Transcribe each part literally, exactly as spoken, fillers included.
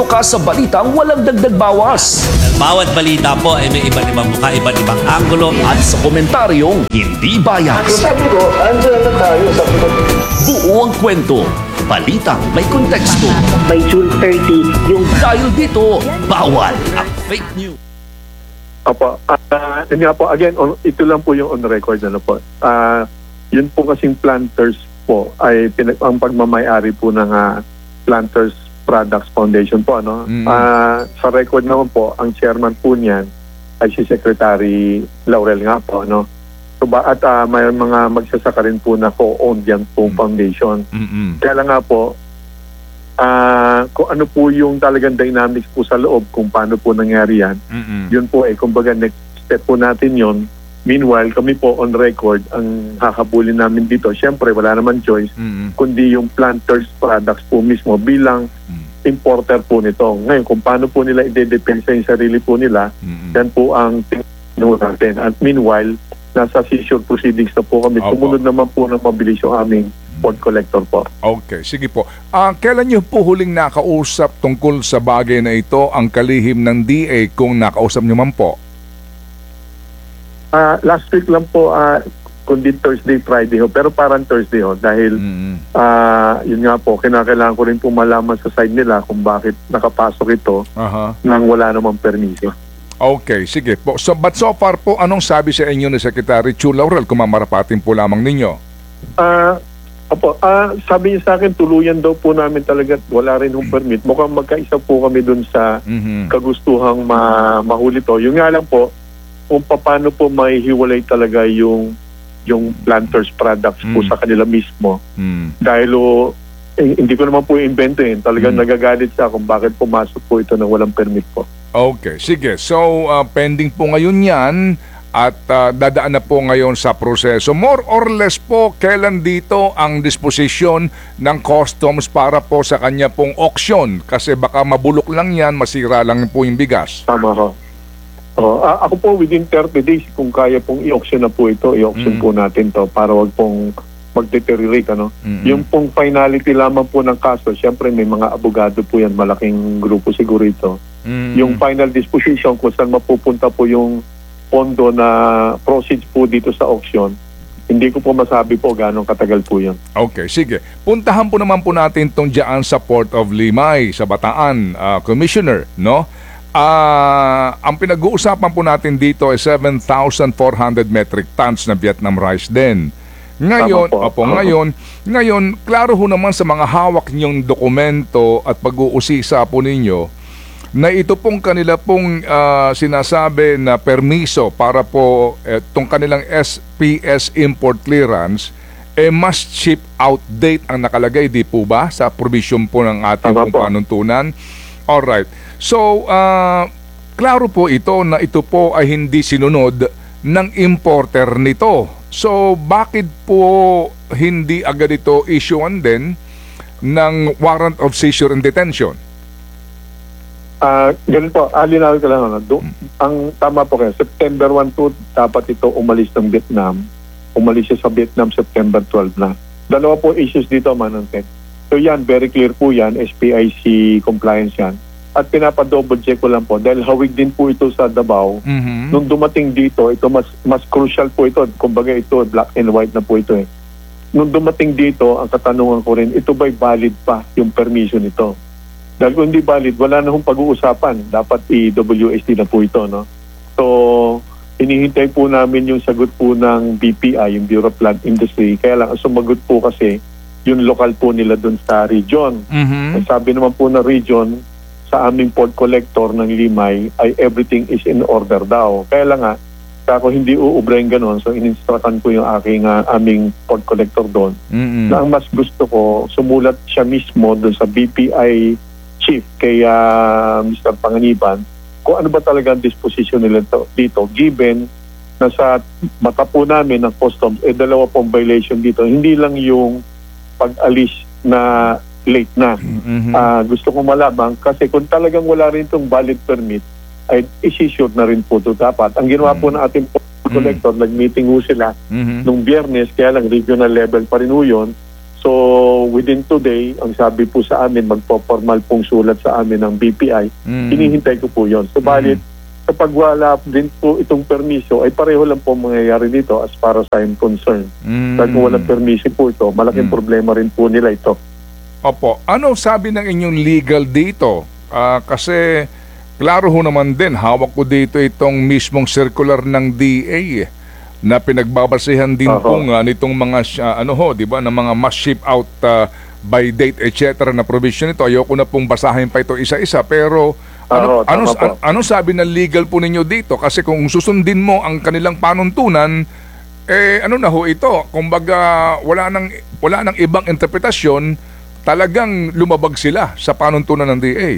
ka sa balitang walang dagdag bawas. Bawat balita po ay may iba't ibang mukha, iba't ibang anggulo. At sa komentaryong hindi bias. Sabi ko, andyan na tayo sa Buo ang kwento. Balitang may konteksto. By June thirtieth, yung Dahil dito, bawal ang fake news. Opo. Uh, yun nga po, again, on, ito lang po yung on record. Ano po. Uh, yun po kasing planters po ay pinag ang pagmamayari po ng uh, Planters Products Foundation po. Ano? Mm. Uh, sa record naman po, ang chairman po niyan ay si Secretary Laurel nga po. Ano? So, ba, at uh, may mga magsasaka rin po na co-owned yan po Mm. foundation. Mm-mm. Kaya lang nga po, ah kung ano po yung talagang dynamics po sa loob, kung paano po nangyari yan, Mm-mm. yun po eh, kumbaga next step po natin yun. Meanwhile, kami po on record, ang hakabulin namin dito, syempre wala naman choice, Mm-mm. kundi yung Planters Products po mismo bilang Mm. importer po nito. Ngayon, kung paano po nila i-depensa yung sarili po nila, Mm-mm. yan po ang tingnan natin. At meanwhile, nasa seizure proceedings na po kami. Opo. Sumunod naman po ng mabilis yung aming port collector po. Okay, sige po. Ah, kailan niyo po huling nakausap tungkol sa bagay na ito ang kalihim ng D A kung nakausap niyo man po? Ah, last week lang po, ah, kundi Thursday, Friday ho. Pero parang Thursday ho. Dahil, Mm-mm. ah, yun nga po, kinakailangan ko rin po malaman sa side nila kung bakit nakapasok ito Aha. nang wala namang permiso. Okay, sige po. So, but so far po, anong sabi sa inyo ni Secretary Chu Laurel kung mamarapatin po lamang ninyo? Ah, opo, ah, sabi niya sa akin, tuluyan daw po namin talaga, wala rin yung permit. Mukhang magkaisa po kami dun sa Mhm. kagustuhang ma mahuli to. Yung nga lang po, kung paano po maihiwalay talaga yung yung planters products po Mm. sa kanila mismo. Mm. Dahil o, eh, hindi ko naman po i-invento yun. Talagang Mm. nagagalit siya kung bakit pumasok po ito na walang permit po. Okay, sige. So, uh, pending po ngayon yan at uh, dadaan na po ngayon sa proseso. More or less po, kailan dito ang disposisyon ng customs para po sa kanya pong auction? Kasi baka mabulok lang yan, masira lang po yung bigas. Tama ho. Oh, a- ako po within thirty days, kung kaya pong i-auction na po ito, i-auction Mm. po natin to para wag pong mag-deteriorate. Ano? Mm-mm. Yung pong finality lamang po ng kaso, syempre may mga abogado po yan, malaking grupo siguro ito. Mm. Yung final disposition kung saan mapupunta po yung pondo na proceeds po dito sa auction, hindi ko po masabi po gano'ng katagal po yun. Okay, sige. Puntahan po naman po natin itong dyan sa Port of Limay, sa Bataan, uh, Commissioner, no? Ah, ang pinag-uusapan po natin dito ay seven thousand four hundred metric tons na Vietnam rice din. Ngayon, Tama po. opo, ngayon, ngayon, klaro ho naman sa mga hawak niyong dokumento at pag-uusisa po ninyo na ito pong kanila pong ah, sinasabi na permiso para po itong kanilang S P S import clearance eh must ship out date ang nakalagay, di po ba? Sa provision po ng ating Tama pong po. panuntunan. Alright. So, ah, klaro po ito na ito po ay hindi sinunod ng importer nito. So, bakit po hindi agad ito issuean din ng warrant of seizure and detention? Ah, ganun po, alinawin ko lang. Ano, do, ang tama po kayo, September one to dapat ito umalis ng Vietnam. Umalis siya sa Vietnam September twelfth na. Dalawa po issues dito, Manong Ted. So yan, very clear po yan, S P I C compliance yan. At pinapa-double check ko lang po, dahil hawig din po ito sa Davao. Mhm. Nung dumating dito, ito mas mas crucial po ito. Kumbaga ito, black and white na po ito eh. Nung dumating dito, ang katanungan ko rin, ito ba'y valid pa yung permission nito? Dahil kung hindi valid, wala na hong pag-uusapan. Dapat i-W S T na po ito, no? So, hinihintay po namin yung sagot po ng B P I, yung Bureau of Plant Industry. Kaya lang, ang sumagot po kasi, yung lokal po nila dun sa region. Mhm. Ang sabi naman po ng region, sa aming port collector ng Limay, ay everything is in order daw. Kaya lang nga, ako hindi uubra yung ganun, so in-instructan ko yung aking, uh, aming port collector doon. Mhm. Na ang mas gusto ko, sumulat siya mismo doon sa B P I chief kay uh, Mister Panganiban kung ano ba talaga ang disposition nila to, dito, given na sa mata po namin ng customs, eh dalawa pong violation dito. Hindi lang yung pag-alis na late na. Mhm. Ah, gusto ko malaman kasi kung talagang wala rin itong valid permit, ay isi-sure na rin po ito dapat. Ang ginawa po ng ating port collector, nag-meeting ho sila Mhm. nung Biyernes, kaya lang regional level pa rin ho yun. So within today, ang sabi po sa amin, magpo-formal pong sulat sa amin ng B P I. Mm. Hinihintay ko po yon. Subalit, kapag wala din po itong permiso, ay pareho lang po mangyayari dito as far as I'm concerned. Mm. Dahil kung walang permiso po ito, malaking Mm. problema rin po nila ito. Opo. Ano sabi ng inyong legal dito? Ah, kasi klaro ho naman din, hawak ko dito itong mismong circular ng D A eh, na pinagbabasehan din Oho. po nga nitong mga ah, ano ho, 'di ba, ng mga must ship out ah, by date et cetera na provision ito. Ayoko na pong basahin pa ito isa-isa, pero ano Oo, tama ano po. an- ano sabi ng legal po ninyo dito? Kasi kung susundin mo ang kanilang panuntunan, eh ano na ho ito? Kumbaga wala nang wala nang ibang interpretasyon, talagang lumabag sila sa panuntunan ng D A.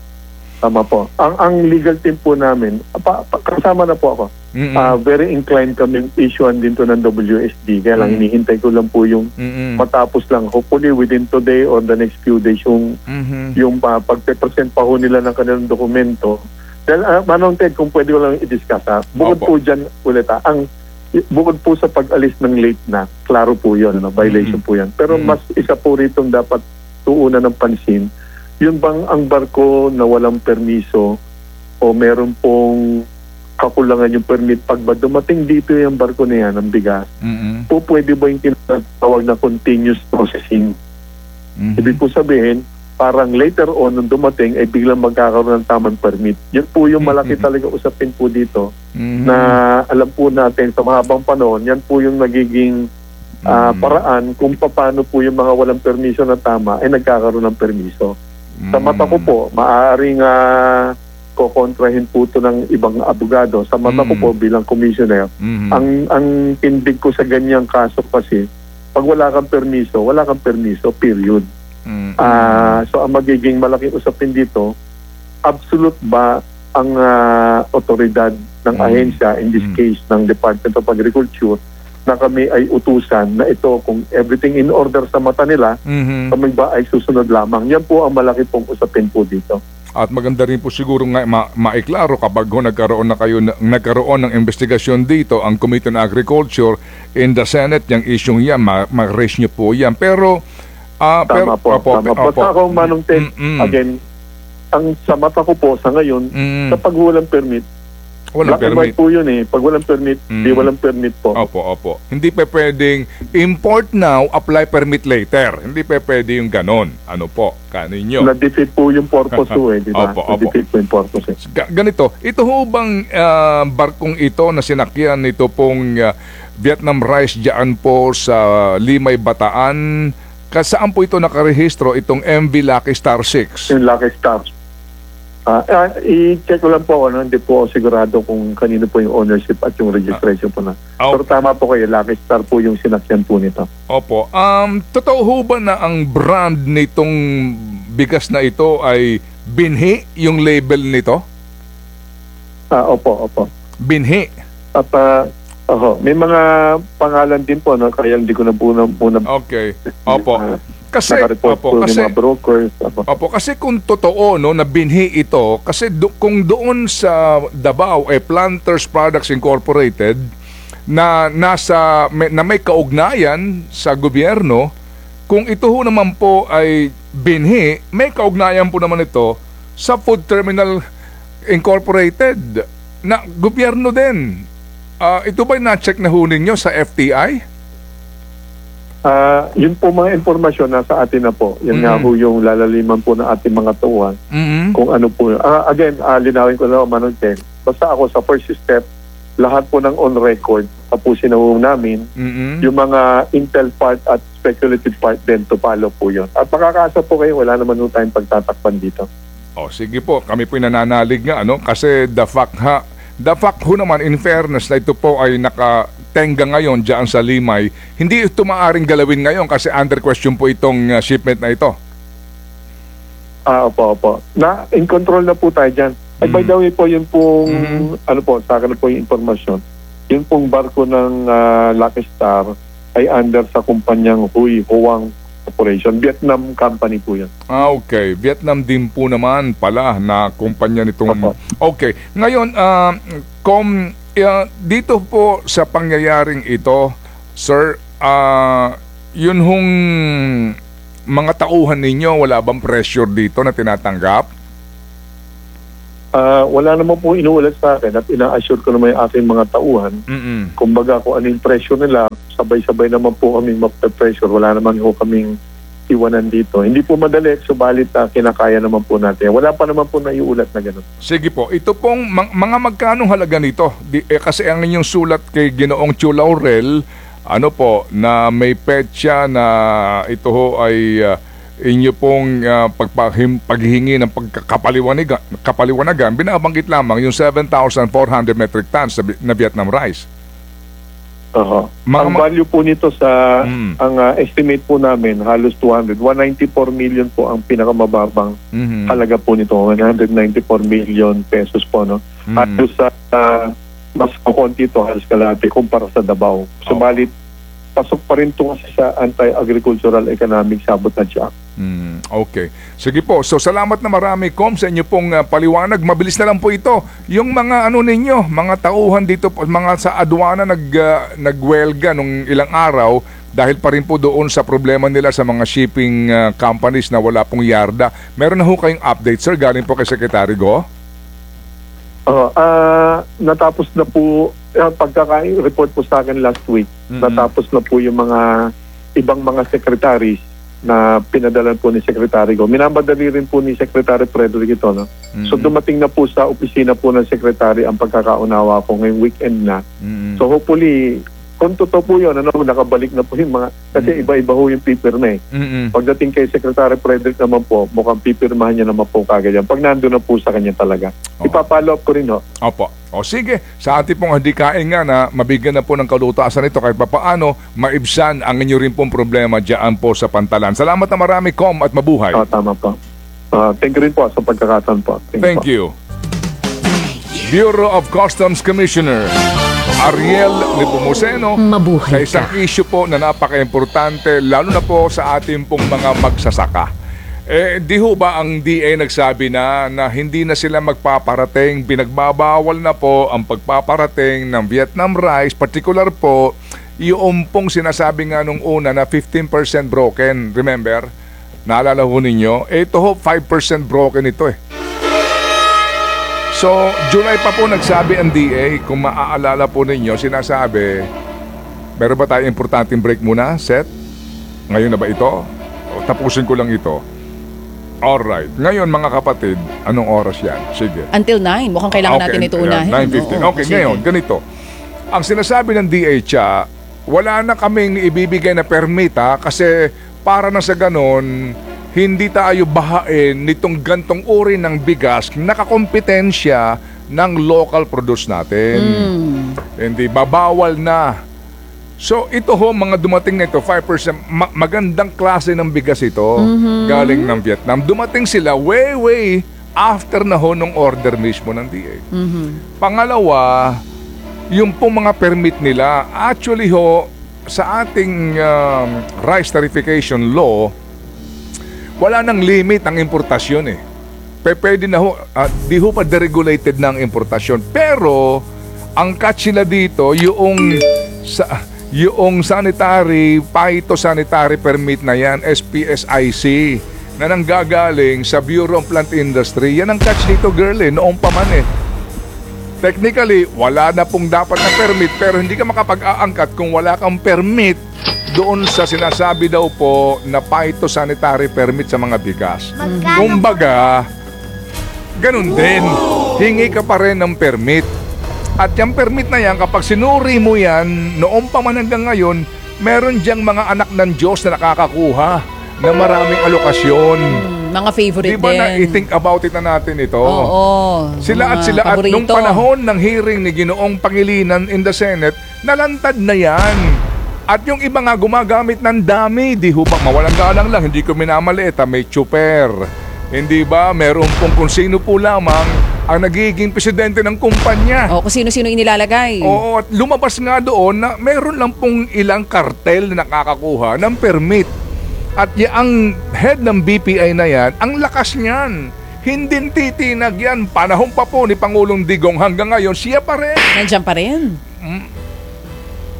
Tama po. Ang ang legal team po namin, pa, pa, kasama na po ako. Mm-mm. Ah, very inclined kami issuean din to ng W S D. Kaya lang Mm. hinihintay ko lang po yung Mm-mm. matapos lang. Hopefully within today or the next few days yung Mhm. yung uh, pagpe-present pa ho nila ng kanilang dokumento. Dahil uh, Manong Ted, kung pwede ko lang i-discuss ha, bukod Opo. po dyan ulit ha, ang bukod po sa pag-alis ng late na, klaro po yun, no? Violation Mhm. po yan. Pero Mhm. mas isa po rito dapat tuunan ng pansin, yun bang ang barko na walang permiso o meron pong kakulangan yung permit, pag ba dumating dito yung barko na yan, ang bigas, Mm-mm. po pwede ba yung tinatawag na continuous processing? Mhm. Ibig po sabihin, parang later on, nung dumating, ay biglang magkakaroon ng tamang permit. Yan po yung malaki Mhm. talaga usapin po dito Mhm. na alam po natin sa mahabang panahon, yan po yung nagiging ah, Mhm. paraan kung paano po yung mga walang permiso na tama ay nagkakaroon ng permiso. Sa mata ko po, maaaring uh, kokontrahin po ito ng ibang abogado. Sa mata ko Mhm. po bilang commissioner, Mhm. ang ang tindig ko sa ganyang kaso kasi, pag wala kang permiso, wala kang permiso, period. Mhm. Ah, so ang magiging malaking usapin dito, absolute ba ang ah, otoridad ng Mm. ahensya, in this Mm. case ng Department of Agriculture, na kami ay utusan na ito kung everything in order sa mata nila, Mhm. kami ba ay susunod lamang. Yan po ang malaki pong usapin po dito. At maganda rin po siguro nga ma- maiklaro kapag ho nagkaroon na kayo na- nagkaroon ng investigasyon dito ang Committee on Agriculture in the Senate, yung isyong yan, ma- ma-raise nyo po yan. Pero ah, pero Tama po. opo, tama po. opo. Sa ako, Manong Ted, Mm-mm. again, ang sa mata ko po sa ngayon, Mm. kapag walang permit, Walang black and permit. white po yun eh. Pag walang permit, Mm. di walang permit po. Opo, opo. Hindi pa pwedeng import now, apply permit later. Hindi pa pwede yung ganon. Ano po, kaninyo? Na-defeat po yung purpose po eh, di ba? Opo, opo. Na-defeat po yung purpose eh. Ga- ganito, ito ho bang ah, barkong ito na sinakyan nito pong ah, Vietnam Rice dyan po sa Limay, Bataan, kasaan po ito nakarehistro, itong M V Lucky Star six? Yung Lucky Stars. Ah, ah, i-check ko lang po ako, no? Hindi po ako sigurado kung kanino po yung ownership at yung registration po na. Ah, Pero tama po kayo, Lucky Star po yung sinakyan po nito. Opo. Um, totoo ho ba na ang brand nitong bigas na ito ay binhi, yung label nito? Ah, opo, opo. Binhi. At ah, oho, may mga pangalan din po, no? Kaya hindi ko na po na, po na Okay. Opo. ah, Kasi, naka-report opo, po ng kasi, mga brokers. Opo. opo, kasi kung totoo no, na binhi ito, kasi do, kung doon sa Davao, eh, Planters Products Incorporated, na nasa may, na may kaugnayan sa gobyerno, kung ito ho naman po ay binhi, may kaugnayan po naman ito sa Food Terminal Incorporated na gobyerno din. Ah, ito ba'y na-check na ho ninyo sa F T I? Ah, yun po mga informasyon nasa atin na po. Yan nga Mhm. po yung lalaliman po ng ating mga tuwan. Mhm. Kung ano po. Ah, again, ah, linawin ko lang, Manong Ken. Basta ako sa first step, lahat po ng on record, tapusin na po namin. Mhm. Yung mga intel part at speculative part din to follow po yun. At makakasa po kayo, wala naman po tayong pagtatakpan dito. O sige po, kami po nananalig nga ano kasi the fact ha, the fact ho naman in fairness na ito po ay nakatenga ngayon diyan sa Limay, hindi ito maaring galawin ngayon kasi under question po itong uh, shipment na ito. Ah, opo, opo. Na, in control na po tayo dyan. Ay, by Mhm. the way po, yun pong, Mhm. ano po, sa akin na po yung informasyon. Yun pong barko ng ah, Lucky Star ay under sa kumpanyang Huy Huang Corporation. Vietnam company po yun. Ah, okay. Vietnam din po naman pala na kumpanya nitong... Opo. Okay. Ngayon, uh, kom, uh, dito po sa pangyayaring ito, sir, uh, yun hong mga tauhan ninyo, wala bang pressure dito na tinatanggap? Ah, wala naman po inuulat sa akin at ina-assure ko naman yung aking mga tauhan. Mm-mm. Kumbaga kung ano yung pressure nila, sabay-sabay naman po kaming magpe-pressure. Wala naman po kaming iwanan dito. Hindi po madali, subalit uh, kinakaya naman po natin. Wala pa naman po naiulat na gano'n. Sige po, ito pong mang- mga magkanong halaga nito? Di, eh, kasi ang inyong sulat kay Ginoong Chu Laurel, ano po, na may petsa na ito ho ay uh, inyo pong uh, pagpahim, paghihingi ng pagkakapaliwanagan, kapaliwanagan, binabanggit lamang yung seven thousand four hundred metric tons na, na Vietnam rice. Uh-huh. Mga Ang ma- value po nito sa, Mm. ang uh, estimate po namin, halos two hundred. one hundred ninety-four million po ang pinakamababang Mhm. halaga po nito. one hundred ninety-four million pesos po, no? Mm. Halos sa, uh, mas kukunti ito, halos kalahati kumpara sa Davao. Subalit, pasok pa rin ito kasi sa Anti-Agricultural Economic Sabotage Act. Mm, okay. Sige po. So salamat na marami, Com, sa inyo pong uh, paliwanag. Mabilis na lang po ito. Yung mga ano ninyo, mga tauhan dito, po, mga sa aduana nag, uh, nagwelga nung ilang araw dahil pa rin po doon sa problema nila sa mga shipping uh, companies na wala pong yarda. Meron na ho kayong update, sir, galing po kay Secretary Go? Uh, ah, natapos na po, uh, pagkaka-report po sa akin last week, Mhm. natapos na po yung mga ibang mga secretaries na pinadalan po ni Secretary Go. Minamadali rin po ni Secretary Frederick ito. No? Mhm. So dumating na po sa opisina po ng Secretary ang pagkakaunawa po ngayong weekend na. Mm. So hopefully, kung totoo po yun, ano, nakabalik na po yung mga, kasi Mhm. iba-iba ho yung pipirma eh. Mm-mm. Pagdating kay Secretary Frederick naman po, mukhang pipirmahan niya naman po kagad yan. Pag nandun na po sa kanya talaga. Oo. Ipapalo up ko rin ho. Opo. O sige, sa ating pong hadikain nga na mabigyan na po ng kalutasan ito kahit papaano maibsan ang inyo rin pong problema dyan po sa Pantalan. Salamat na marami, Com, at mabuhay. Oh, tama po. Ah, thank you rin po sa pagkakataon po. Thank po. you. Bureau of Customs Commissioner Ariel Nepomuceno sa Mabuhay isang ka. issue po na napaka-importante lalo na po sa ating pong mga magsasaka. Eh, di ho ba ang D A nagsabi na na hindi na sila magpaparating, binagbabawal na po ang pagpaparating ng Vietnam rice, particular po yung pong sinasabi nga nung una na fifteen percent broken, remember? Naalala ho ninyo? Eh, ito ho, five percent broken ito eh. So, July pa po nagsabi ang D A, kung maaalala po ninyo, sinasabi, meron ba tayong importanteng break muna, Seth? Ngayon na ba ito? O, tapusin ko lang ito. Alright. Ngayon mga kapatid, anong oras yan? Sige. Until nine. Mukhang kailangan natin ito unahin. nine fifteen. Oo, Okay, sige. ngayon, ganito. Ang sinasabi ng D H, ah, wala na kaming ibibigay na permit ha, kasi para na sa ganon, hindi tayo bahain nitong gantong uri ng bigas na kakompetensya ng local produce natin. Mm. Hindi, babawal na. So ito ho, mga dumating na ito, five percent, ma- magandang klase ng bigas ito, galing ng Vietnam. Dumating sila way, way after na ho nung order mismo ng D A. Pangalawa, yung pong mga permit nila, actually ho, sa ating um, rice tarification law, wala nang limit ang importasyon eh. Pe- Pwede na ho, ah, di ho pa deregulated na ang importasyon. Pero, ang catch nila dito, yung sa yung sanitary, phytosanitary permit na yan, S P S I C, na nanggagaling sa Bureau of Plant Industry. Yan ang catch dito, girl eh, noong pa man eh. Technically, wala na pong dapat na permit, pero hindi ka makapag-aangkat kung wala kang permit doon sa sinasabi daw po na phytosanitary permit sa mga bigas. Kumbaga, ganun din. Hingi ka pa rin ng permit. At yung permit na yan, kapag sinuri mo yan, noong pa man hanggang ngayon, meron diyang mga anak ng Diyos na nakakakuha ng maraming alokasyon. Mm, mga favorite Di ba din. na i-think about it na natin ito? Oo. Sila at mga sila at nung paborito. panahon ng hearing ni Ginoong Pangilinan in the Senate, nalantad na yan. At yung iba nga gumagamit ng dami, di ho ba, mawalang galang lang, hindi ko minamaliit, ha, may chuper. Hindi ba, meron pong kung sino po lamang ang nagiging presidente ng kumpanya. O, kung sino-sino inilalagay. Oo, at lumabas nga doon na meron lang pong ilang kartel na nakakakuha ng permit. At yung head ng B P I na yan, ang lakas niyan. Hindi titinag yan. Panahon pa po ni Pangulong Digong hanggang ngayon, siya pa rin. Nandiyan pa rin.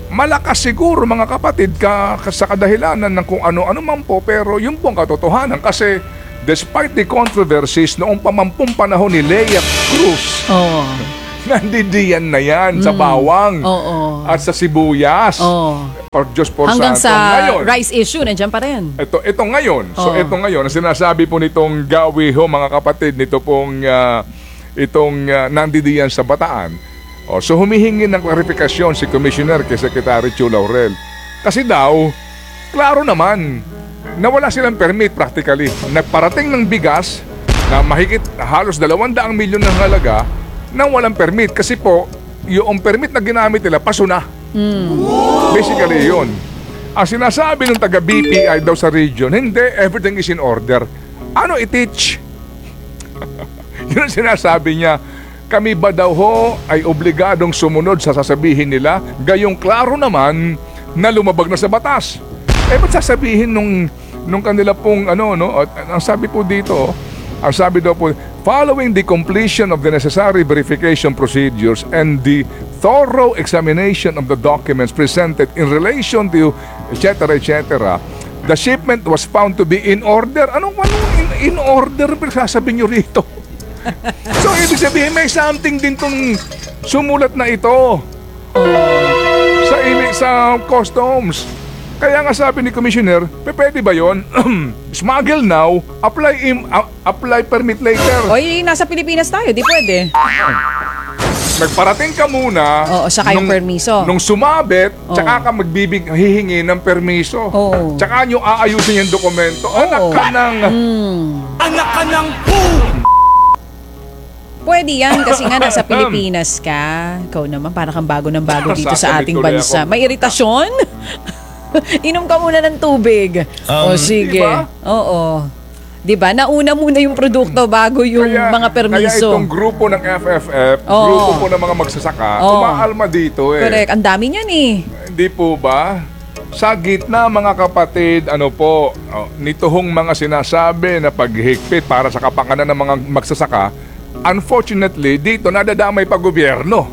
malakas siguro mga kapatid ka, ka sa kadahilanan ng kung ano-ano man po, pero yun po ang katotohanan kasi despite the controversies noong pamampung panahon ni Lea Cruz, Oo. nandidiyan na yan sa bawang Oo. at sa sibuyas. Oo. Por Diyos por Hanggang santo. sa Ngayon, rice issue, nandiyan pa rin. ito, ito ngayon. So Oo. ito ngayon, ang sinasabi po nitong Gawi ho, mga kapatid, nito pong ah, itong uh, nandidiyan sa Bataan. O, so humihingi ng klarifikasyon si Commissioner kay Secretary Chu Laurel. Kasi daw, klaro naman, nawala silang permit practically. Nagparating ng bigas na mahigit halos dalawang daang milyon ng halaga nang walang permit. Kasi po, yung permit na ginamit nila, paso na. Basically yun. Ang sinasabi ng taga B P I daw sa region, hindi, everything is in order. Ano i-teach? Yun ang sinasabi niya. Kami ba daw ho ay obligadong sumunod sa sasabihin nila? Gayong klaro naman na lumabag na sa batas. Eh ba't sasabihin nung, nung kanila pong ano, no? At, ang sabi po dito, ang sabi daw po, following the completion of the necessary verification procedures and the thorough examination of the documents presented in relation to et cetera et cetera, the shipment was found to be in order. Anong, anong in, in order sasabihin nyo rito? So, ibig sabihin, may something din tong sumulat na ito sa, ili, sa customs. Kaya nga sabi ni Commissioner, pwede ba yun? Smuggle now, apply, im, uh, apply permit later. Oy, nasa Pilipinas tayo, di pwede. Nagparating ka muna. Oo, saka yung permiso. Nung sumabit, Oo. tsaka ka magbibig, hihingi ng permiso. Oo. Tsaka nyo aayusin yung dokumento. Anak Oo. ka ng... Hmm. Anak ka ng po! Pwede yan kasi nga nasa Pilipinas ka. Ikaw naman, para kang bago ng bago dito sa Sasamit ating tuloy bansa. ako. May iritasyon? Inom ka muna ng tubig. o sige. diba? Oo. 'Di ba? Nauna muna yung produkto bago yung Kaya- mga permiso. Kaya itong grupo ng F F F, Oo. grupo po ng mga magsasaka, Oo. umaalma dito eh. Correct. Ang dami niyan eh. Hindi po ba? Sa gitna mga kapatid, ano po, oh, nito hong mga sinasabi na paghigpit para sa kapakanan ng mga magsasaka, unfortunately, dito nadadamay pa gobyerno.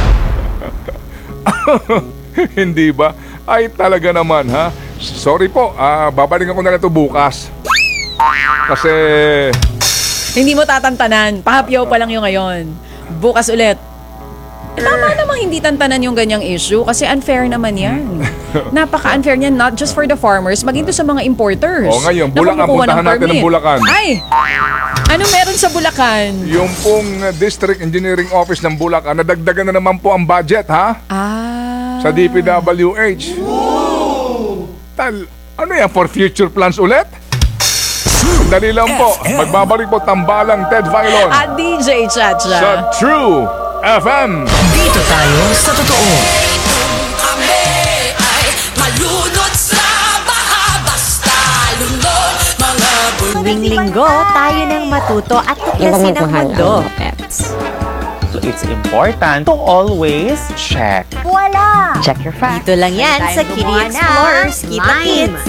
Hindi ba? Ay talaga naman ha. Sorry po, ah, babalikan ko na lang ito bukas. Kasi Hindi mo tatantanan. Pahapyaw pa lang yung ngayon. Bukas ulit. Eh, tama namang hindi tantanan yung ganyang issue kasi unfair naman yan. Napaka-unfair niyan, not just for the farmers, maging to sa mga importers. O, ngayon, na Bulacan, kumukuha puntahan ng natin ang permit. Bulacan. Ay! Ano meron sa Bulacan? yung pong uh, District Engineering Office ng Bulacan, nadagdagan na naman po ang budget ha? Ah. Sa D P W H. Tal, ano yan, for future plans ulit? Dali lang po, magbabalik po tambalang Ted Filon At D J Chacha. sa True F M. Dito tayo sa totoo. Kami ay malunod sa baha, basta lunod mga bulong. Tuwing linggo, tayo nang matuto at tuklasin ang mundo. So it's important to always check. Wala! Check your facts. Dito lang yan sa Kitty Explorers, Kita Kids.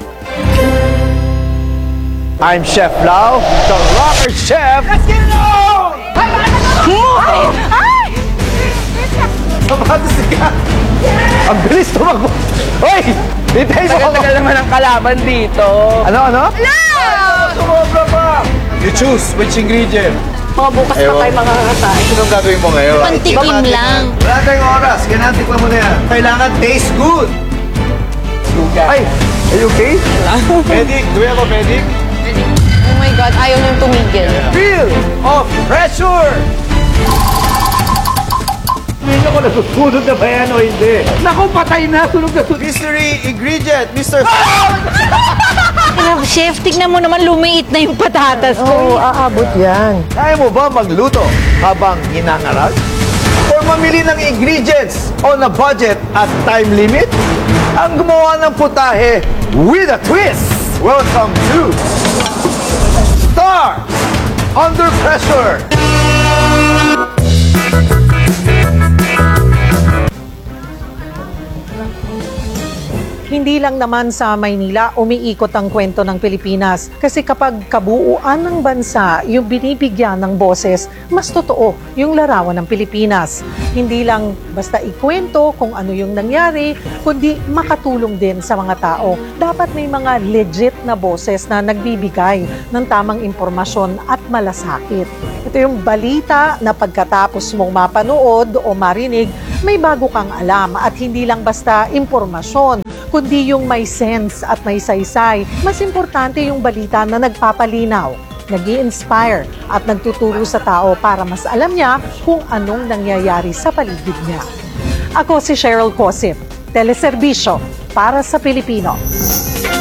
I'm Chef Lau, the rocker chef. Let's get it on! Ay! Kabado ka! Ang bilis tumakbo! Hoy! Hintay mo ako! Tagal naman ang kalaban dito. Ano, ano? Hello! Sumobra pa! You choose which ingredient. Mga bukas pa tayo mga kakasain. Anong gagawin mo ngayon? Pantikim lang. Wala tayong oras. Kailangan tikman mo na yan. Kailangan taste good. Ay! Are you okay? Medic! Do we have a medic? Oh my God, ayaw niyang tumigil. Feel of pressure! Hindi ko nasusunod na ba yan o hindi? Naku, patay na! Sunog na sunog! Mystery ingredient, Mister Chef, tignan mo naman lumiit na yung patatas ko. Oo, aabot yan. Kaya mo ba magluto habang hinangarag? Or mamili ng ingredients on a budget at time limit? Ang gumawa ng putahe with a twist! Welcome to Star Under Pressure! Hindi lang naman sa Maynila umiikot ang kwento ng Pilipinas. Kasi kapag kabuuan ng bansa yung binibigyan ng boses, mas totoo yung larawan ng Pilipinas. Hindi lang basta ikwento kung ano yung nangyari, kundi makatulong din sa mga tao. Dapat may mga legit na boses na nagbibigay ng tamang impormasyon at malasakit. Ito yung balita na pagkatapos mong mapanood o marinig, may bago kang alam at hindi lang basta impormasyon, kundi yung may sense at may saysay. Mas importante yung balita na nagpapalinaw, nag-i-inspire at nagtuturo sa tao para mas alam niya kung anong nangyayari sa paligid niya. Ako si Cheryl Cosip, Teleserbisyo para sa Pilipino.